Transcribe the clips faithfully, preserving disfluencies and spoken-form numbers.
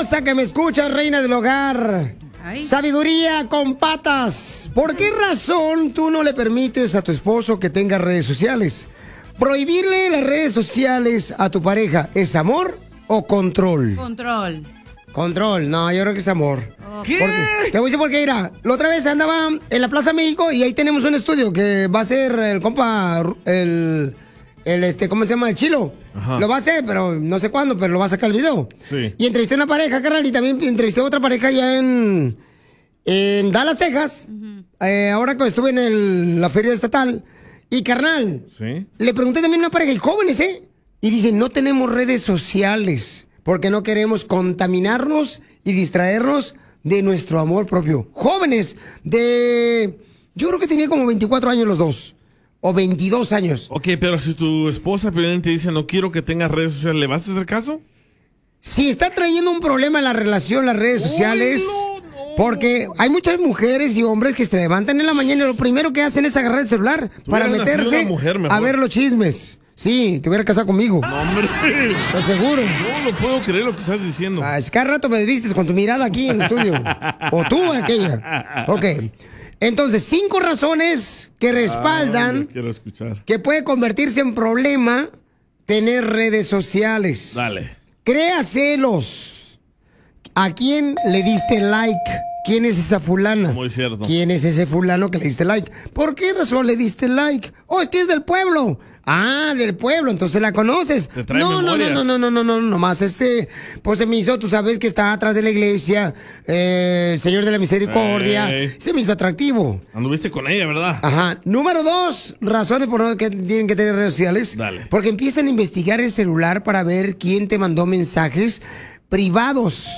hermosa que me escucha, reina del hogar. Ay. Sabiduría con patas. ¿Por qué razón tú no le permites a tu esposo que tenga redes sociales? ¿Prohibirle las redes sociales a tu pareja es amor o control? Control. Control, no, yo creo que es amor. ¿Qué? Porque, te voy a decir por qué, mira. La otra vez andaba en la Plaza México y ahí tenemos un estudio que va a ser el compa, el, el este, ¿cómo se llama? El Chilo. Ajá. Lo va a hacer, pero no sé cuándo, pero lo va a sacar el video. Sí. Y entrevisté a una pareja, carnal, y también entrevisté a otra pareja allá en, en Dallas, Texas. Uh-huh. eh, ahora que estuve en el, la feria estatal. Y, carnal, ¿sí? Le pregunté también a una pareja, y jóvenes, ¿eh? Y dicen, no tenemos redes sociales porque no queremos contaminarnos y distraernos de nuestro amor propio. Jóvenes de... Yo creo que tenía como veinticuatro años los dos. O veintidós años. Ok, pero si tu esposa te dice, no quiero que tengas redes sociales, ¿le vas a hacer caso? Si está trayendo un problema en la relación, las redes sociales... Oh, no, no. Porque hay muchas mujeres y hombres que se levantan en la mañana y lo primero que hacen es agarrar el celular para meterse mujer a ver los chismes. Sí, te hubiera casado conmigo. No, hombre. Lo seguro. No lo puedo creer lo que estás diciendo. Ah, es que cada rato me desvistes con tu mirada aquí en el estudio. O tú, aquella. Ok. Entonces, cinco razones que respaldan ah, quiero escuchar. que puede convertirse en problema tener redes sociales. Dale. Crea celos. ¿A quién le diste like? ¿Quién es esa fulana? Muy cierto. ¿Quién es ese fulano que le diste like? ¿Por qué razón le diste like? Oh, es que es del pueblo. Ah, del pueblo, entonces la conoces. Te trae no, no, no, no, no, no, no, no, nomás este, pues se me hizo, tú sabes que está atrás de la iglesia, eh, el Señor de la Misericordia, Ey. se me hizo atractivo. Anduviste con ella, ¿verdad? Ajá. Número dos, razones por las que tienen que tener redes sociales. Dale. Porque empiezan a investigar el celular para ver quién te mandó mensajes privados.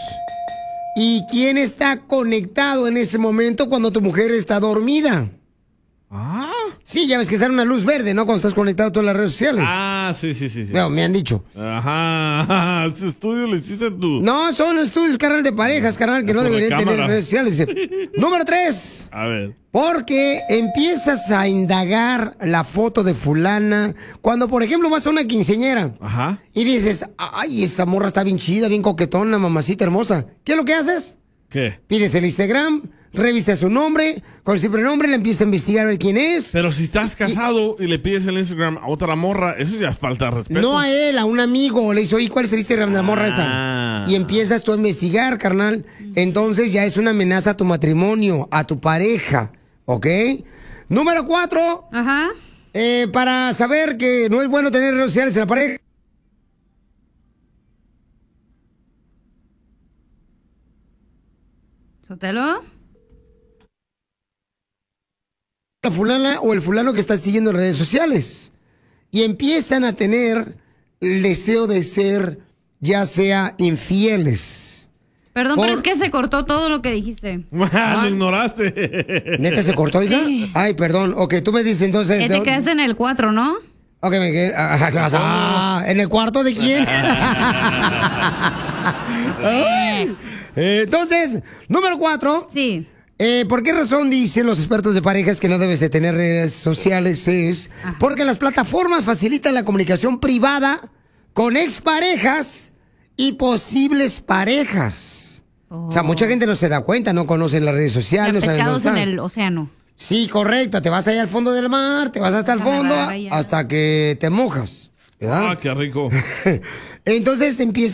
¿Y quién está conectado en ese momento cuando tu mujer está dormida? Ah. Sí, ya ves que sale una luz verde, ¿no? Cuando estás conectado a todas las redes sociales. Ah, sí, sí, sí. sí. No, me han dicho. Ajá. Ese estudio lo hiciste tú. No, son estudios, carnal, de parejas, carnal, que no deberían tener redes sociales. Número tres. A ver. Porque empiezas a indagar la foto de fulana. Cuando, por ejemplo, vas a una quinceañera. Ajá. Y dices, ay, esa morra está bien chida, bien coquetona, mamacita hermosa. ¿Qué es lo que haces? ¿Qué? Pides el Instagram, revisas su nombre, con el simple nombre le empiezas a investigar a ver quién es. Pero si estás casado y, y le pides el Instagram a otra morra, eso ya es falta de respeto. No a él, a un amigo. Le dice, oye, ¿cuál es el Instagram de la morra ah. esa? Y empiezas tú a investigar, carnal. Entonces ya es una amenaza a tu matrimonio, a tu pareja. ¿Ok? Número cuatro. Ajá. Eh, para saber que no es bueno tener redes sociales en la pareja. ¿Sotelo? La fulana o el fulano que está siguiendo en redes sociales. Y empiezan a tener el deseo de ser, ya sea infieles. Perdón, Por... pero es que se cortó todo lo que dijiste. Ah, lo ignoraste. ¿Neta se cortó, hija? Sí. Ay, perdón. Ok, tú me dices entonces... Que te quedas en el cuatro, ¿no? Ok, me quedé... Ah, ¿qué pasa? Ah, ¿en el cuarto de quién? Yes. eh, entonces, número cuatro. Sí. Eh, ¿Por qué razón dicen los expertos de parejas que no debes de tener redes sociales? Es Ajá. porque las plataformas facilitan la comunicación privada con exparejas y posibles parejas. Oh. O sea, mucha gente no se da cuenta, no conocen las redes sociales. Los no pescados en el océano. Sí, correcto. Te vas allá al fondo del mar, te vas hasta el fondo hasta que te mojas, ¿verdad? Ah, qué rico. Entonces empieza